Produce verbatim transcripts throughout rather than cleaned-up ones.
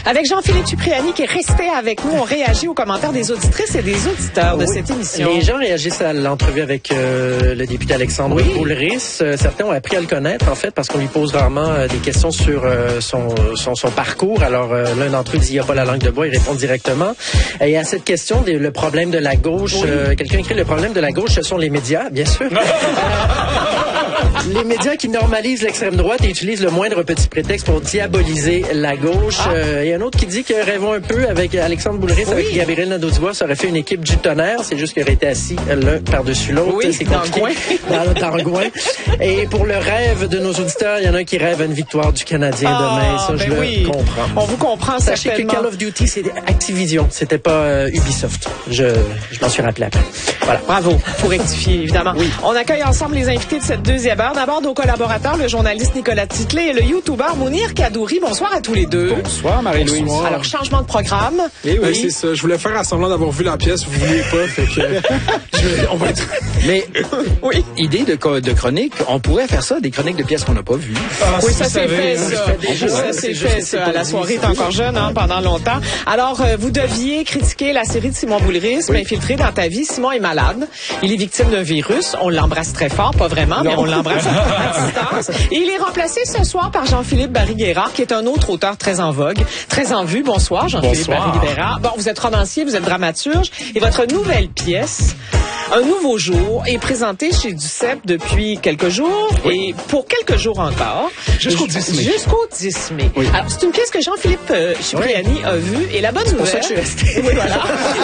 Avec Jean-Philippe Cipriani qui est resté avec nous, on réagit aux commentaires des auditrices et des auditeurs de oui. cette émission. Les gens réagissent à l'entrevue avec euh, le député Alexandre oui. Boulris. Euh, certains ont appris à le connaître, en fait, parce qu'on lui pose rarement euh, des questions sur euh, son, son, son parcours. Alors, euh, l'un d'entre eux dit « il n'y a pas la langue de bois », il répond directement. Et à cette question, des, le problème de la gauche, oui. euh, quelqu'un écrit « le problème de la gauche, ce sont les médias », bien sûr. Les médias qui normalisent l'extrême droite et utilisent le moindre petit prétexte pour diaboliser la gauche. Il ah. euh, y a un autre qui dit que rêvons un peu avec Alexandre Boulris, oui. avec Gabriel Nadeau-Dubois, ça aurait fait une équipe du tonnerre. C'est juste qu'ils auraient été assis l'un par-dessus l'autre. Oui, c'est dans le coin. Dans, dans le coin. Et pour le rêve de nos auditeurs, il y en a un qui rêve à une victoire du Canadien ah, demain. Ça, ben je oui. le comprends. On vous comprend Sachez certainement. que Call of Duty, c'est Activision. C'était pas euh, Ubisoft. Je, je m'en suis rappelé après. Voilà. Bravo. Pour rectifier, évidemment. Oui. On accueille ensemble les invités de cette deuxième heure. D'abord, nos collaborateurs, le journaliste Nicolas Titley et le youtubeur Mounir Kadouri. Bonsoir à tous les deux. Bonsoir, Marie-Louise. Bonsoir. Alors, changement de programme. Eh oui, oui. c'est ça. Je voulais faire à semblant d'avoir vu la pièce, vous ne vouliez pas, fait que je vais, on va être... Mais, oui. Idée de, de chronique, on pourrait faire ça, des chroniques de pièces qu'on n'a pas vues. Ah, oui, ça c'est fait, ça. Ça, ça c'est fait, ça. La soirée est encore jeune, hein, pendant longtemps. Alors, euh, vous deviez critiquer la série de Simon Boulris, oui. Infiltré dans ta vie. Simon est malade. Il est victime d'un virus. On l'embrasse très fort, pas vraiment, non. mais on l'embrasse à distance. Et il est remplacé ce soir par Jean-Philippe Barry-Guerrard, qui est un autre auteur très en vogue, très en vue. Bonsoir, Jean-Philippe Barry-Guerrard. Bon, vous êtes romancier, vous êtes dramaturge, et votre nouvelle pièce, Un nouveau jour, est présentée chez Duceppe depuis quelques jours, oui. et pour quelques jours encore. Jusqu'au dix mai. Jusqu'au dix mai. Oui. Alors, c'est une pièce que Jean-Philippe euh, Cipriani oui. a vue, et la bonne nouvelle... C'est pour ça que je suis restée. Oui, voilà.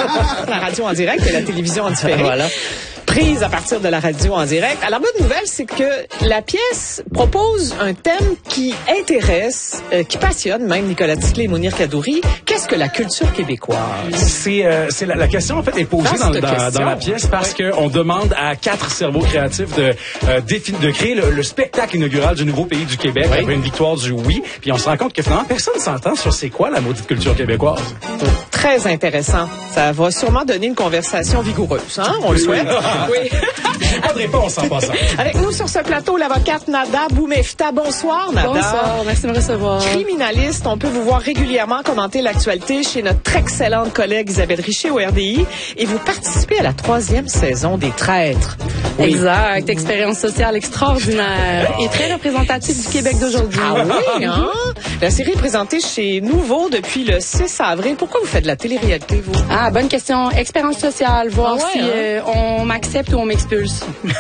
La radio en direct et la télévision en différé. Voilà. Prise à partir de la radio en direct. Alors, la bonne nouvelle, c'est que la pièce propose un thème qui intéresse, euh, qui passionne même Nicolas Titley et Mounir Kadouri. Qu'est-ce que la culture québécoise? C'est, euh, c'est la, la question, en fait, est posée dans, dans, dans la pièce parce oui. qu'on demande à quatre cerveaux créatifs de, euh, de créer le, le spectacle inaugural du nouveau pays du Québec oui. après une victoire du oui. Puis on se rend compte que finalement, personne ne s'entend sur c'est quoi la maudite culture québécoise. Très intéressant. Ça va sûrement donner une conversation vigoureuse, hein? On le souhaite. Oui. J'ai pas de réponse en passant. Avec nous sur ce plateau, l'avocate Nada Boumefta. Bonsoir, Nada. Bonsoir, merci de me recevoir. Criminaliste, on peut vous voir régulièrement commenter l'actualité chez notre excellente collègue Isabelle Richer au R D I. Et vous participez à la troisième saison des Traîtres. Oui. Exact. Expérience sociale extraordinaire et très représentative du Québec d'aujourd'hui. Ah oui, hein? La série est présentée chez Nouveau depuis le six avril. Pourquoi vous faites de la télé-réalité, vous? Ah, bonne question. Expérience sociale, voir ah ouais, si hein? euh, on m'accepte ou on m'expulse.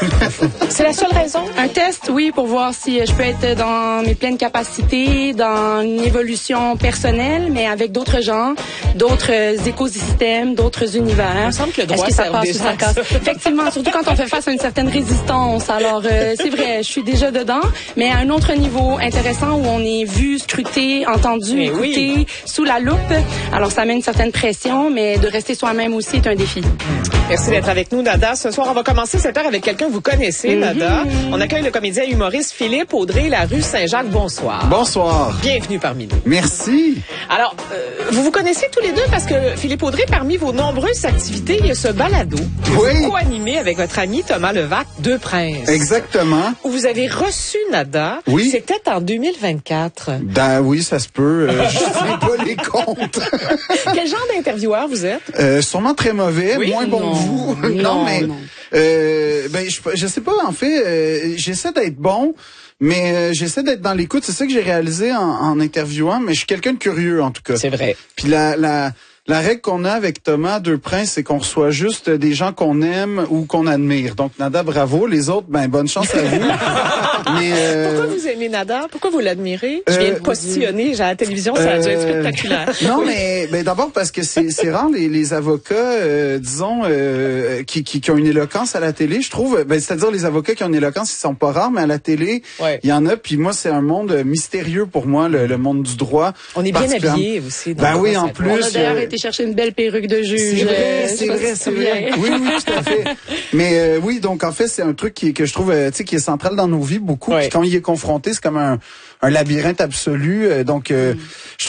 C'est la seule raison? Un test, oui, pour voir si je peux être dans mes pleines capacités, dans une évolution personnelle, mais avec d'autres gens, d'autres écosystèmes, d'autres univers. Il me semble que le droit, Est-ce que ça passe ou ça casse? Effectivement, surtout quand on fait face à une certaine résistance. Alors, euh, c'est vrai, je suis déjà dedans, mais à un autre niveau intéressant où on est vu, scruté, entendu, mais écouté, oui. sous la loupe. Alors, ça met une certaine pression, mais de rester soi-même aussi est un défi. Merci d'être avec nous, Nada. Ce soir, on va commencer cette heure avec quelqu'un que vous connaissez, mm-hmm. Nada. On accueille le comédien humoriste Philippe Audrey, la rue Saint-Jacques. Bonsoir. Bonsoir. Bienvenue parmi nous. Merci. Alors, euh, vous vous connaissez tous les deux parce que Philippe Audrey, parmi vos nombreuses activités, il y a ce balado que oui. vous co-animez avec votre ami Thomas Levac, Deux Princes. Exactement. Où vous avez reçu Nada. Oui. C'était en deux mille vingt-quatre. Ben oui, ça se peut. Euh, je sais pas les comptes. Quel genre d'intervieweur vous êtes? Euh, sûrement très mauvais, oui? moins bon non. que vous. Non, non mais non. Euh, ben je, je sais pas. En fait, euh, j'essaie d'être bon. Mais euh, j'essaie d'être dans l'écoute. C'est ça que j'ai réalisé en, en interviewant. Mais je suis quelqu'un de curieux, en tout cas. C'est vrai. Puis la, la, la règle qu'on a avec Thomas Deux Princes, c'est qu'on reçoit juste des gens qu'on aime ou qu'on admire. Donc, Nada, bravo. Les autres, ben bonne chance à vous. Mais, euh... Pourquoi vous aimez Nada? Pourquoi vous l'admirez? Je viens de postillonner à la télévision, ça a dû être spectaculaire. Non, oui. mais ben, d'abord parce que c'est, c'est rare les, les avocats, euh, disons, euh, qui, qui, qui ont une éloquence à la télé, je trouve. Ben, c'est-à-dire les avocats qui ont une éloquence, ils sont pas rares, mais à la télé, il ouais. y en a. Puis moi, c'est un monde mystérieux pour moi, le, le monde du droit. On est bien habillés aussi. Ben oui, en plus. On a d'ailleurs été chercher une belle perruque de juge. C'est vrai, c'est vrai, c'est vrai. Oui, oui, tout à fait. Mais euh, oui, donc en fait, c'est un truc qui, que je trouve, tu sais, qui est central dans nos vies beaucoup. Ouais. Puis quand il est confronté, c'est comme un, un labyrinthe absolu. Donc, euh, mm. je